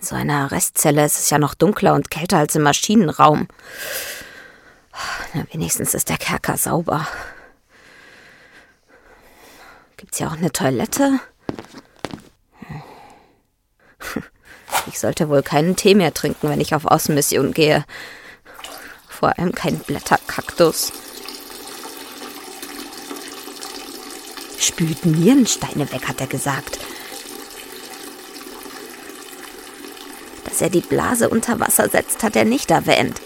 so einer Arrestzelle ist es ja noch dunkler und kälter als im Maschinenraum. Na, wenigstens ist der Kerker sauber. Gibt's ja auch eine Toilette? Ich sollte wohl keinen Tee mehr trinken, wenn ich auf Außenmission gehe. Vor allem kein Blätterkaktus. Spült Nierensteine weg, hat er gesagt. Dass er die Blase unter Wasser setzt, hat er nicht erwähnt.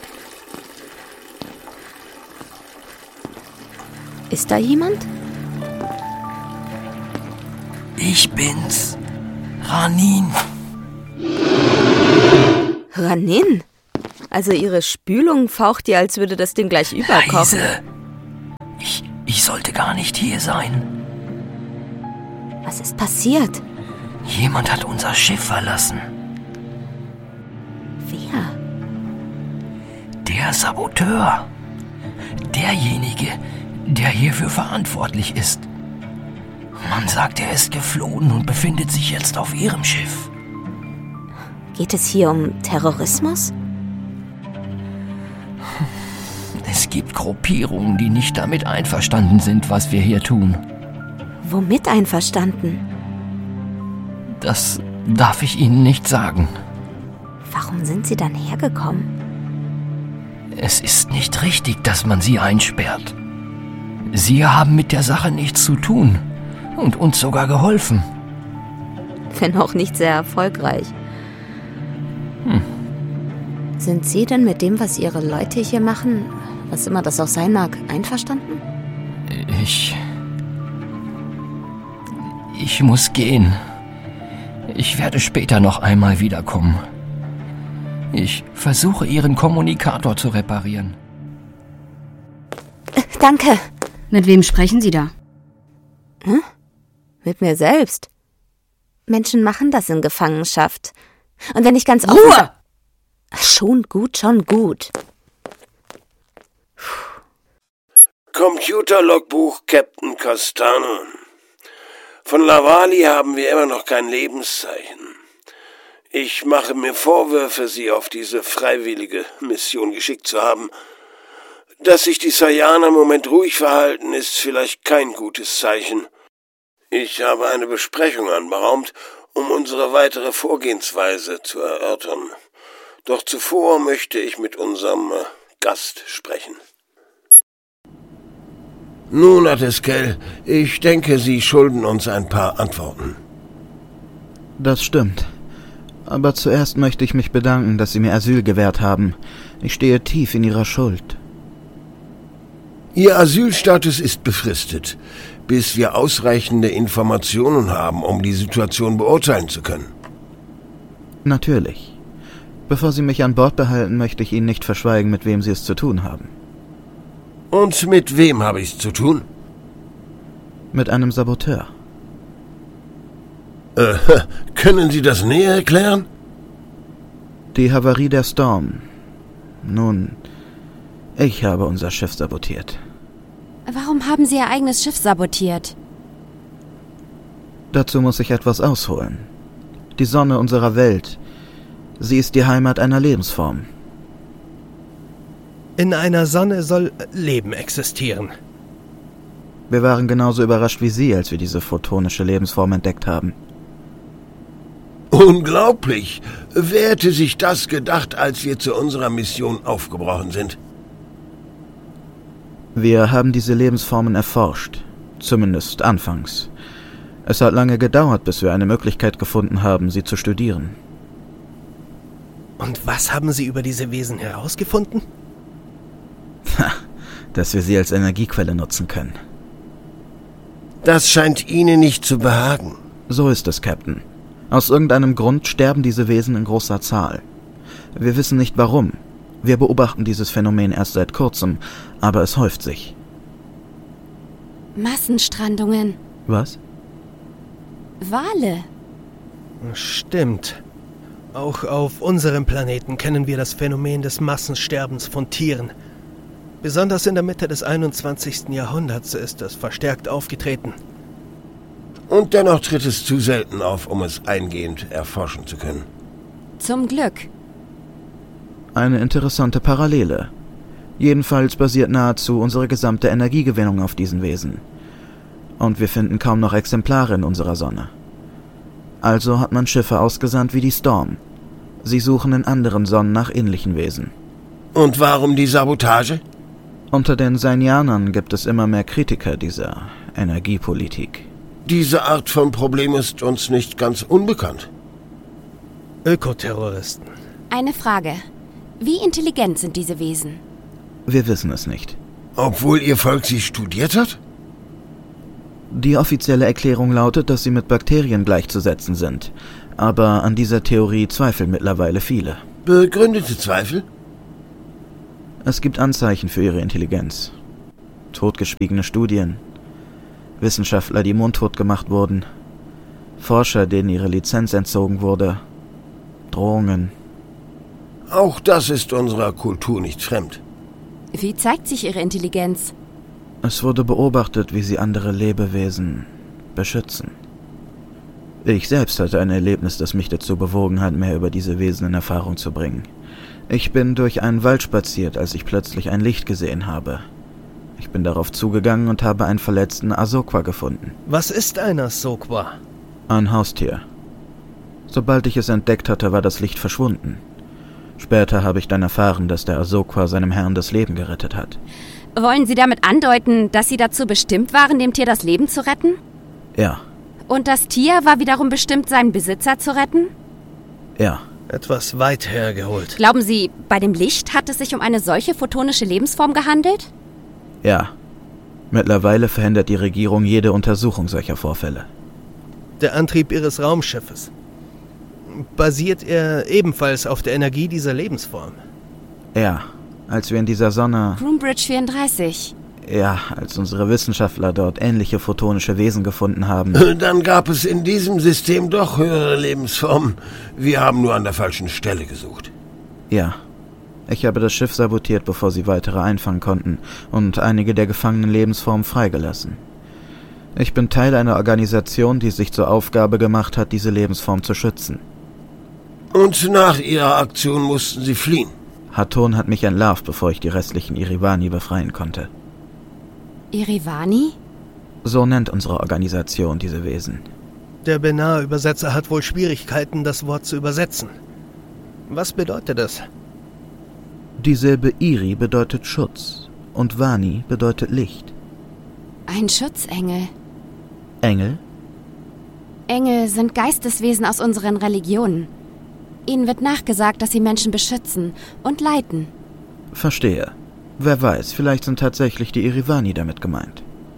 Ist da jemand? Ich bin's. Ranin. Ranin? Also ihre Spülung faucht ihr, als würde das Ding gleich überkochen. Leise. Ich sollte gar nicht hier sein. Was ist passiert? Jemand hat unser Schiff verlassen. Wer? Der Saboteur. Derjenige, der hierfür verantwortlich ist. Man sagt, er ist geflohen und befindet sich jetzt auf ihrem Schiff. Geht es hier um Terrorismus? Es gibt Gruppierungen, die nicht damit einverstanden sind, was wir hier tun. Womit einverstanden? Das darf ich Ihnen nicht sagen. Warum sind Sie dann hergekommen? Es ist nicht richtig, dass man sie einsperrt. Sie haben mit der Sache nichts zu tun und uns sogar geholfen. Wenn auch nicht sehr erfolgreich. Sind Sie denn mit dem, was Ihre Leute hier machen, was immer das auch sein mag, einverstanden? Ich muss gehen. Ich werde später noch einmal wiederkommen. Ich versuche, Ihren Kommunikator zu reparieren. Danke. Mit wem sprechen Sie da? Hm? Mit mir selbst. Menschen machen das in Gefangenschaft. Und wenn ich ganz offen... Ruhe! Schon gut, schon gut. Computerlogbuch Captain Castano. Von Lavali haben wir immer noch kein Lebenszeichen. Ich mache mir Vorwürfe, Sie auf diese freiwillige Mission geschickt zu haben. Dass sich die Sayaner im Moment ruhig verhalten, ist vielleicht kein gutes Zeichen. Ich habe eine Besprechung anberaumt, um unsere weitere Vorgehensweise zu erörtern. Doch zuvor möchte ich mit unserem Gast sprechen. Nun, Ateskel, ich denke, Sie schulden uns ein paar Antworten. Das stimmt. Aber zuerst möchte ich mich bedanken, dass Sie mir Asyl gewährt haben. Ich stehe tief in Ihrer Schuld. Ihr Asylstatus ist befristet, bis wir ausreichende Informationen haben, um die Situation beurteilen zu können. Natürlich. Bevor Sie mich an Bord behalten, möchte ich Ihnen nicht verschweigen, mit wem Sie es zu tun haben. Und mit wem habe ich es zu tun? Mit einem Saboteur. Können Sie das näher erklären? Die Havarie der Storm. Nun, ich habe unser Schiff sabotiert. Warum haben Sie Ihr eigenes Schiff sabotiert? Dazu muss ich etwas ausholen. Die Sonne unserer Welt. Sie ist die Heimat einer Lebensform. In einer Sonne soll Leben existieren. Wir waren genauso überrascht wie Sie, als wir diese photonische Lebensform entdeckt haben. Unglaublich! Wer hätte sich das gedacht, als wir zu unserer Mission aufgebrochen sind? Wir haben diese Lebensformen erforscht. Zumindest anfangs. Es hat lange gedauert, bis wir eine Möglichkeit gefunden haben, sie zu studieren. Und was haben Sie über diese Wesen herausgefunden? Dass wir sie als Energiequelle nutzen können. Das scheint Ihnen nicht zu behagen. So ist es, Captain. Aus irgendeinem Grund sterben diese Wesen in großer Zahl. Wir wissen nicht warum. Wir beobachten dieses Phänomen erst seit kurzem, aber es häuft sich. Massenstrandungen. Was? Wale. Stimmt. Auch auf unserem Planeten kennen wir das Phänomen des Massensterbens von Tieren. Besonders in der Mitte des 21. Jahrhunderts ist es verstärkt aufgetreten. Und dennoch tritt es zu selten auf, um es eingehend erforschen zu können. Zum Glück. Eine interessante Parallele. Jedenfalls basiert nahezu unsere gesamte Energiegewinnung auf diesen Wesen. Und wir finden kaum noch Exemplare in unserer Sonne. Also hat man Schiffe ausgesandt wie die Storm. Sie suchen in anderen Sonnen nach ähnlichen Wesen. Und warum die Sabotage? Unter den Seinianern gibt es immer mehr Kritiker dieser Energiepolitik. Diese Art von Problem ist uns nicht ganz unbekannt. Ökoterroristen. Eine Frage. Wie intelligent sind diese Wesen? Wir wissen es nicht. Obwohl Ihr Volk sie studiert hat? Die offizielle Erklärung lautet, dass sie mit Bakterien gleichzusetzen sind. Aber an dieser Theorie zweifeln mittlerweile viele. Begründete Zweifel? Es gibt Anzeichen für ihre Intelligenz. Totgeschwiegene Studien. Wissenschaftler, die mundtot gemacht wurden. Forscher, denen ihre Lizenz entzogen wurde. Drohungen. Auch das ist unserer Kultur nicht fremd. Wie zeigt sich ihre Intelligenz? Es wurde beobachtet, wie sie andere Lebewesen beschützen. Ich selbst hatte ein Erlebnis, das mich dazu bewogen hat, mehr über diese Wesen in Erfahrung zu bringen. Ich bin durch einen Wald spaziert, als ich plötzlich ein Licht gesehen habe. Ich bin darauf zugegangen und habe einen verletzten Ahsoka gefunden. Was ist ein Ahsoka? Ein Haustier. Sobald ich es entdeckt hatte, war das Licht verschwunden. Später habe ich dann erfahren, dass der Ahsoka seinem Herrn das Leben gerettet hat. Wollen Sie damit andeuten, dass Sie dazu bestimmt waren, dem Tier das Leben zu retten? Ja. Und das Tier war wiederum bestimmt, seinen Besitzer zu retten? Ja. Etwas weit hergeholt. Glauben Sie, bei dem Licht hat es sich um eine solche photonische Lebensform gehandelt? Ja. Mittlerweile verhindert die Regierung jede Untersuchung solcher Vorfälle. Der Antrieb Ihres Raumschiffes. Basiert er ebenfalls auf der Energie dieser Lebensform? Ja. Als wir in dieser Sonne... Groombridge 34. Ja, als unsere Wissenschaftler dort ähnliche photonische Wesen gefunden haben. Dann gab es in diesem System doch höhere Lebensformen. Wir haben nur an der falschen Stelle gesucht. Ja. Ich habe das Schiff sabotiert, bevor sie weitere einfangen konnten und einige der gefangenen Lebensformen freigelassen. Ich bin Teil einer Organisation, die sich zur Aufgabe gemacht hat, diese Lebensform zu schützen. Und nach Ihrer Aktion mussten Sie fliehen. Haton hat mich entlarvt, bevor ich die restlichen Irivani befreien konnte. Irivani? So nennt unsere Organisation diese Wesen. Der Benar-Übersetzer hat wohl Schwierigkeiten, das Wort zu übersetzen. Was bedeutet das? Die Silbe Iri bedeutet Schutz und Vani bedeutet Licht. Ein Schutzengel. Engel? Engel sind Geisteswesen aus unseren Religionen. Ihnen wird nachgesagt, dass sie Menschen beschützen und leiten. Verstehe. Wer weiß, vielleicht sind tatsächlich die Irivani damit gemeint.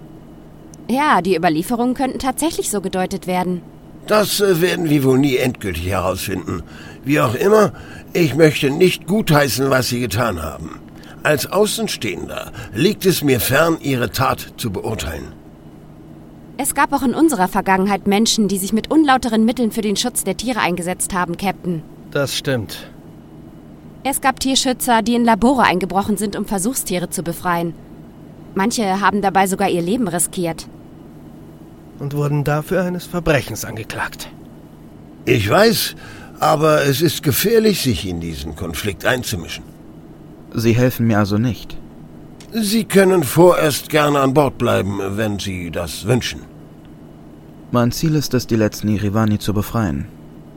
Ja, die Überlieferungen könnten tatsächlich so gedeutet werden. Das werden wir wohl nie endgültig herausfinden. Wie auch immer, ich möchte nicht gutheißen, was Sie getan haben. Als Außenstehender liegt es mir fern, Ihre Tat zu beurteilen. Es gab auch in unserer Vergangenheit Menschen, die sich mit unlauteren Mitteln für den Schutz der Tiere eingesetzt haben, Captain. Das stimmt. Es gab Tierschützer, die in Labore eingebrochen sind, um Versuchstiere zu befreien. Manche haben dabei sogar ihr Leben riskiert. Und wurden dafür eines Verbrechens angeklagt. Ich weiß, aber es ist gefährlich, sich in diesen Konflikt einzumischen. Sie helfen mir also nicht. Sie können vorerst gerne an Bord bleiben, wenn Sie das wünschen. Mein Ziel ist es, die letzten Irivani zu befreien.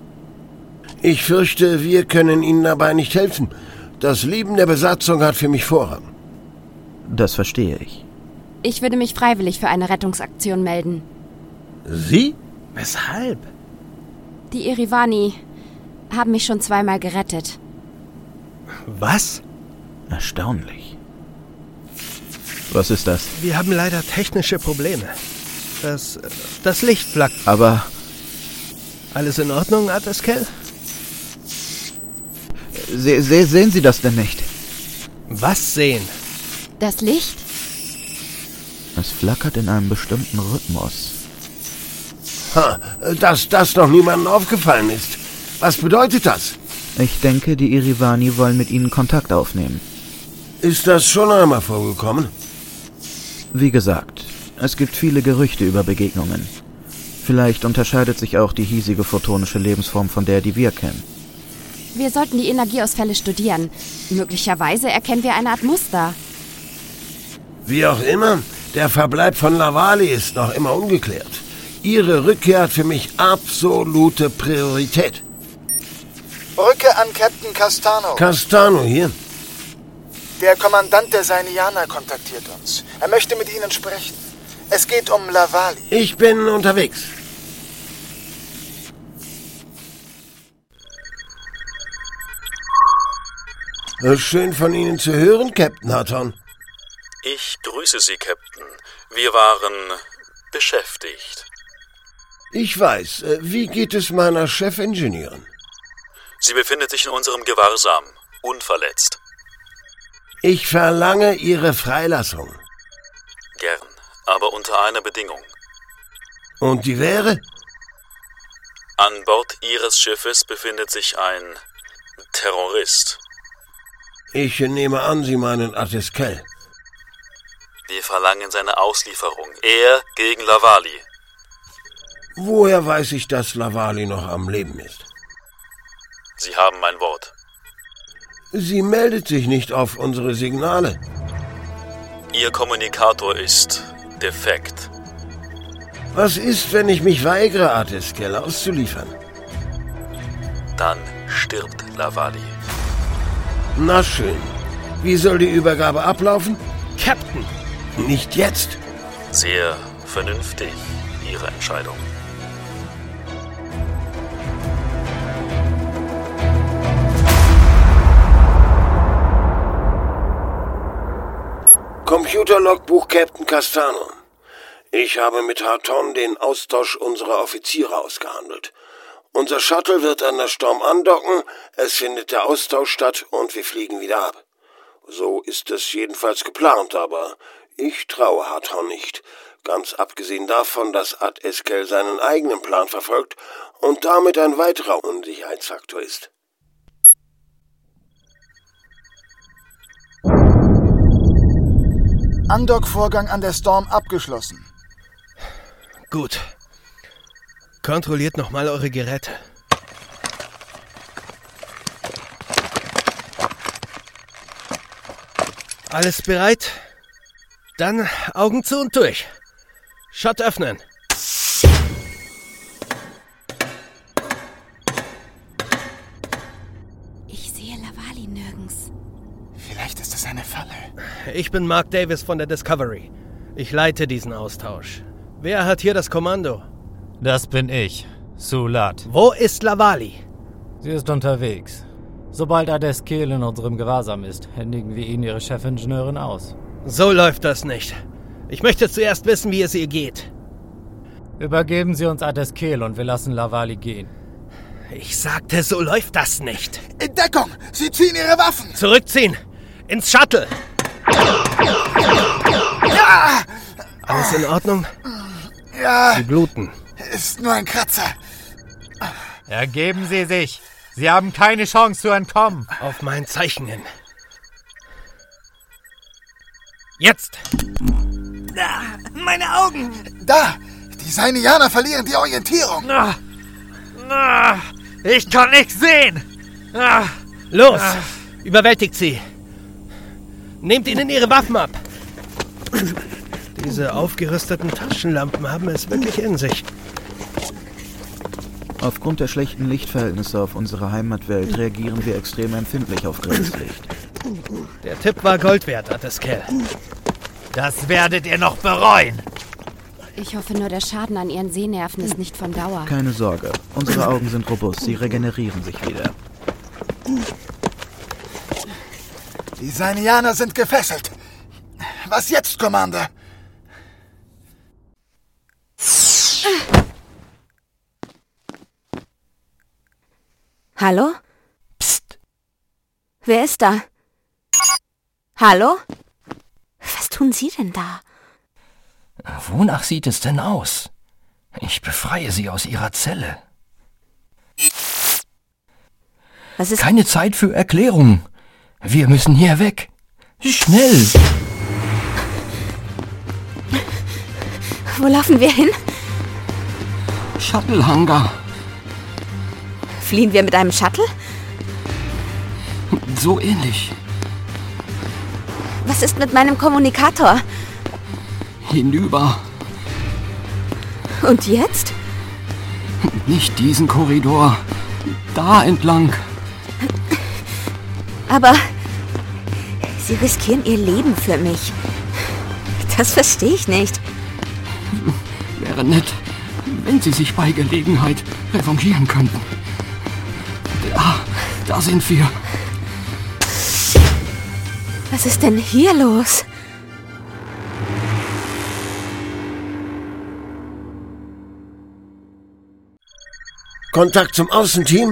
Ich fürchte, wir können Ihnen dabei nicht helfen. Das Leben der Besatzung hat für mich Vorrang. Das verstehe ich. Ich würde mich freiwillig für eine Rettungsaktion melden. Sie? Weshalb? Die Irivani haben mich schon 2-mal gerettet. Was? Erstaunlich. Was ist das? Wir haben leider technische Probleme. Das Licht flackert. Aber... Alles in Ordnung, Ateskel? Sehen Sie das denn nicht? Was sehen? Das Licht? Es flackert in einem bestimmten Rhythmus. Dass das noch niemandem aufgefallen ist. Was bedeutet das? Ich denke, die Irivani wollen mit Ihnen Kontakt aufnehmen. Ist das schon einmal vorgekommen? Wie gesagt, es gibt viele Gerüchte über Begegnungen. Vielleicht unterscheidet sich auch die hiesige photonische Lebensform von der, die wir kennen. Wir sollten die Energieausfälle studieren. Möglicherweise erkennen wir eine Art Muster. Wie auch immer, der Verbleib von Lavali ist noch immer ungeklärt. Ihre Rückkehr hat für mich absolute Priorität. Brücke an Captain Castano. Castano hier. Der Kommandant der Sainianer kontaktiert uns. Er möchte mit Ihnen sprechen. Es geht um Lavali. Ich bin unterwegs. Schön von Ihnen zu hören, Captain Hutton. Ich grüße Sie, Captain. Wir waren beschäftigt. Ich weiß. Wie geht es meiner Chefingenieurin? Sie befindet sich in unserem Gewahrsam, unverletzt. Ich verlange Ihre Freilassung. Gern, aber unter einer Bedingung. Und die wäre? An Bord Ihres Schiffes befindet sich ein Terrorist. Ich nehme an, Sie meinen Ateskel. Wir verlangen seine Auslieferung. Er gegen Lavali. Woher weiß ich, dass Lavali noch am Leben ist? Sie haben mein Wort. Sie meldet sich nicht auf unsere Signale. Ihr Kommunikator ist defekt. Was ist, wenn ich mich weigere, Ateskel auszuliefern? Dann stirbt Lavali. Na schön. Wie soll die Übergabe ablaufen? Captain! Nicht jetzt. Sehr vernünftig, Ihre Entscheidung. Computerlogbuch Captain Castano. Ich habe mit Hutton den Austausch unserer Offiziere ausgehandelt. Unser Shuttle wird an der Storm andocken, es findet der Austausch statt und wir fliegen wieder ab. So ist es jedenfalls geplant, aber ich traue Hutton nicht. Ganz abgesehen davon, dass Ateskel seinen eigenen Plan verfolgt und damit ein weiterer Unsicherheitsfaktor ist. Andock-Vorgang an der Storm abgeschlossen. Gut. Kontrolliert nochmal eure Geräte. Alles bereit? Dann Augen zu und durch. Schott öffnen. Ich sehe Lavali nirgends. Vielleicht ist es eine Falle. Ich bin Mark Davis von der Discovery. Ich leite diesen Austausch. Wer hat hier das Kommando? Das bin ich, Sulat. Wo ist Lavali? Sie ist unterwegs. Sobald Ateskel in unserem Gewahrsam ist, händigen wir Ihnen Ihre Chefingenieurin aus. So läuft das nicht. Ich möchte zuerst wissen, wie es ihr geht. Übergeben Sie uns Ateskel und wir lassen Lavali gehen. Ich sagte, so läuft das nicht. In Deckung! Sie ziehen Ihre Waffen! Zurückziehen! Ins Shuttle! Ja! Alles in Ordnung? Ja, Sie bluten. ist nur ein Kratzer. Ergeben Sie sich! Sie haben keine Chance zu entkommen! Auf mein Zeichen hin. Jetzt! Meine Augen! Da! Die Sainianer verlieren die Orientierung. Ich kann nichts sehen! Los! Überwältigt sie! Nehmt ihnen ihre Waffen ab! Diese aufgerüsteten Taschenlampen haben es wirklich in sich. Aufgrund der schlechten Lichtverhältnisse auf unserer Heimatwelt reagieren wir extrem empfindlich auf Grenzlicht. Der Tipp war Gold wert, Ateskel. Das werdet ihr noch bereuen! Ich hoffe nur, der Schaden an Ihren Sehnerven ist nicht von Dauer. Keine Sorge, unsere Augen sind robust, sie regenerieren sich wieder. Die Sainianer sind gefesselt. Was jetzt, Commander? Hallo? Psst. Wer ist da? Hallo? Was tun Sie denn da? Wonach sieht es denn aus? Ich befreie Sie aus Ihrer Zelle. Was ist... Keine Zeit für Erklärungen. Wir müssen hier weg. Schnell! Wo laufen wir hin? Shuttle-Hangar. Fliehen wir mit einem Shuttle? so ähnlich. Was ist mit meinem Kommunikator? Hinüber. Und jetzt? Nicht diesen Korridor. Da entlang. Aber Sie riskieren Ihr Leben für mich. Das verstehe ich nicht. Wäre nett, wenn Sie sich bei Gelegenheit revanchieren könnten. Da sind wir. Was ist denn hier los? Kontakt zum Außenteam?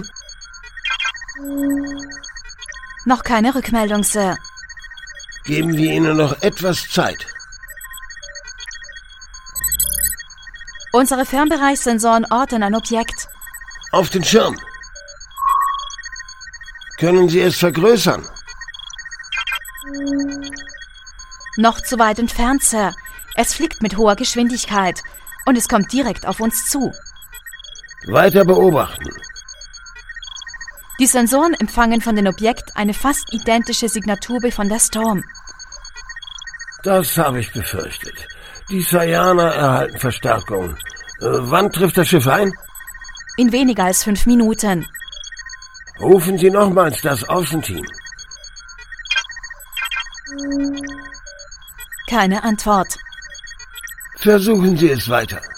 Noch keine Rückmeldung, Sir. Geben wir Ihnen noch etwas Zeit. Unsere Fernbereichssensoren orten ein Objekt. Auf den Schirm. Können Sie es vergrößern? Noch zu weit entfernt, Sir. Es fliegt mit hoher Geschwindigkeit und es kommt direkt auf uns zu. Weiter beobachten. Die Sensoren empfangen von dem Objekt eine fast identische Signatur wie von der Storm. Das habe ich befürchtet. Die Sayaner erhalten Verstärkung. Wann trifft das Schiff ein? In weniger als 5 Minuten. Rufen Sie nochmals das Außenteam. Keine Antwort. Versuchen Sie es weiter.